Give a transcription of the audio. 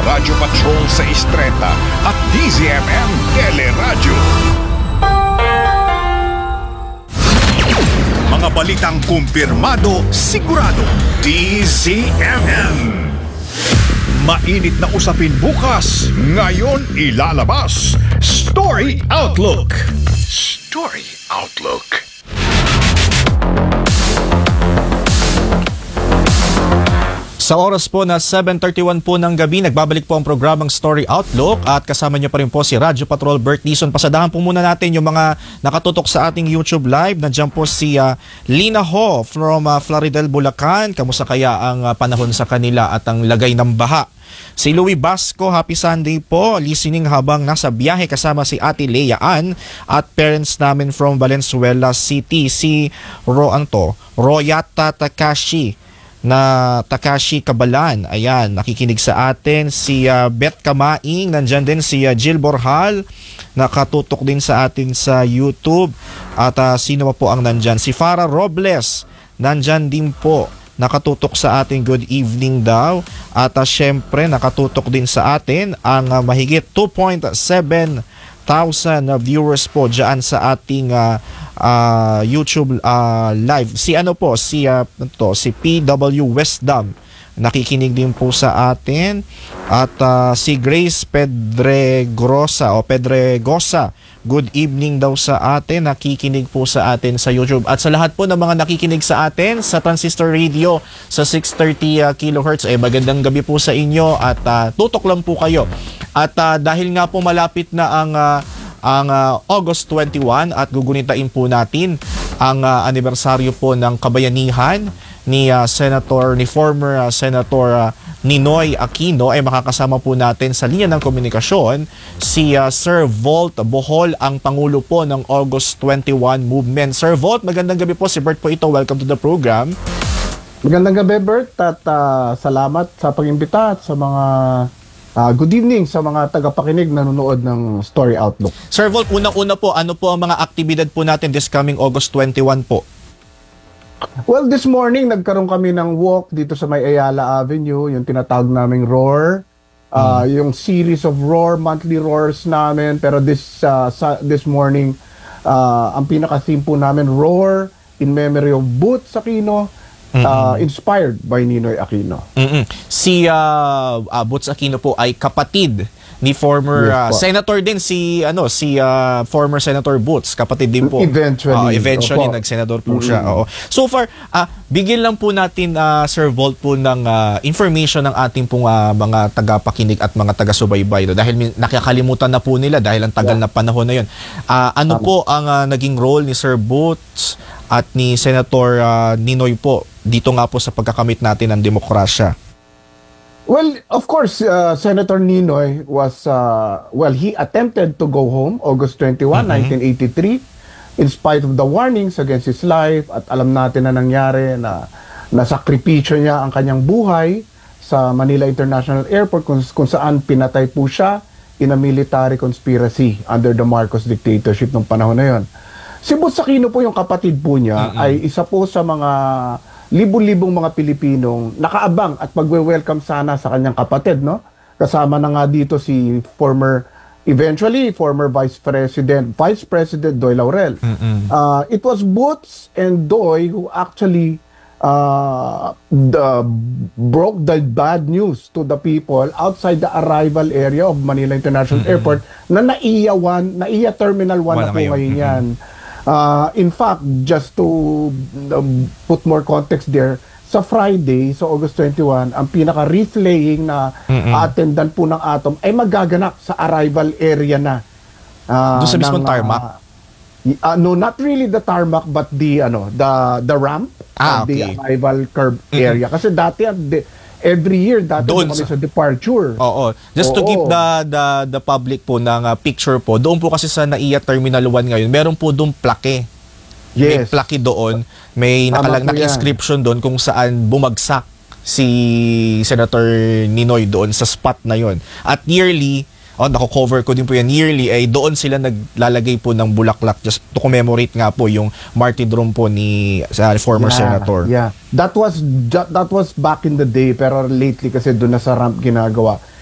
Radyo Patrol sa Istreta at DZMM Teleradyo. Mga balitang kumpirmado, sigurado, DZMM. Mainit na usapin bukas, ngayon ilalabas. Story Outlook. Story Outlook. Sa oras po na 7:31 po ng gabi, nagbabalik po ang programang Story Outlook at kasama niyo pa rin po si Radyo Patrol Bert Dizon. Pasadahan po muna natin yung mga nakatutok sa ating YouTube Live. Nandiyan po si Lina Ho from Floridel, Bulacan. Kamusta kaya ang panahon sa kanila at ang lagay ng baha? Si Louie Basco, happy Sunday po, listening habang nasa biyahe kasama si Ate Lea Ann at parents namin from Valenzuela City, si Royata Takashi na Takashi Kabalan. Ayan, nakikinig sa atin. Si Beth Kamaing, nandyan din si Jill Borhal, nakatutok din sa atin sa YouTube. At sino po ang nandyan? Si Farah Robles, nandyan din po, nakatutok sa ating good evening daw. At syempre, nakatutok din sa atin ang mahigit 2.7 thousand viewers po dyan sa ating YouTube live. Si si PW Westdam nakikinig din po sa atin at si Grace Pedregosa, good evening daw sa atin, nakikinig po sa atin sa YouTube. At sa lahat po ng mga nakikinig sa atin sa Transistor Radio sa 630 kHz, magandang gabi po sa inyo at tutok lang po kayo. At dahil nga po malapit na ang August 21 at gugunitain po natin ang anibersaryo po ng kabayanihan ni former Senator Ninoy Aquino, ay makakasama po natin sa linya ng komunikasyon si Sir Volt Bohol, ang Pangulo po ng August 21 movement. Sir Volt, magandang gabi po. Si Bert po ito. Welcome to the program. Magandang gabi, Bert, at salamat sa pag-imbita at sa mga good evening sa mga tagapakinig na nanonood ng Story Outlook. Sir Volt, unang-una po, ano po ang mga aktibidad po natin this coming August 21 po? Well, this morning, nagkaroon kami ng walk dito sa may Ayala Avenue, yung tinatawag naming ROAR. Yung series of ROAR, monthly ROARs namin. Pero this morning, ang pinaka-theme po namin, ROAR in memory of Boots Aquino, inspired by Ninoy Aquino. Si Boots Aquino po ay kapatid ni former senator din, si former Senator Boots, kapatid din po. Eventually nag-senador po siya. So far, bigyan lang po natin Sir Volt po ng information ng ating pong mga tagapakinig at mga taga-subaybay dahil nakakalimutan na po nila dahil ang tagal na panahon na 'yon. Ano po ang naging role ni Sir Boots at ni Senator Ninoy po dito nga po sa pagkakamit natin ng demokrasya? Well, of course, Senator Ninoy was, he attempted to go home August 21, 1983, in spite of the warnings against his life, at alam natin na nangyari na nasakripisyo niya ang kanyang buhay sa Manila International Airport kung saan pinatay po siya in a military conspiracy under the Marcos dictatorship ng panahon na yon. Si Boots Aquino po, yung kapatid po niya, ay isa po sa mga libo-libong mga Pilipinong nakaabang at magwe-welcome sana sa kanyang kapatid, no? Kasama na nga dito si eventually former Vice President Doy Laurel. It was Boots and Doy who actually broke the bad news to the people outside the arrival area of Manila International Airport na NAIA Terminal 1 na po ngayon yan. In fact, just to put more context there, sa Friday, so August 21, ang pinaka-reef-laying na attendant po ng Atom ay magaganap sa arrival area na. Doon sa mismong tarmac? No, not really the tarmac, but the ramp, the arrival curb area. Kasi dati, every year dati doon kami sa departure. Just to give the public po ng picture po, doon po kasi sa NAIA Terminal 1 ngayon, meron po doon plaque. May plaque doon, may naka-inscription doon kung saan bumagsak si Senator Ninoy doon sa spot na yon. At yearly, nako-cover ko din po yan, yearly ay doon sila naglalagay po ng bulaklak just to commemorate nga po yung martyrdom po ni former senator. That was back in the day, pero lately kasi doon na sa ramp ginagawa.